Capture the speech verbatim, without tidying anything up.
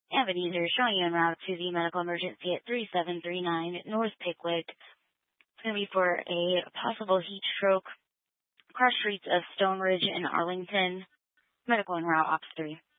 Ebenezer showing you en route to the medical emergency at three seven three nine North Pickwick. It's going to be for a possible heat stroke. Cross streets of Stone Ridge and Arlington. Medical en route, Ops three.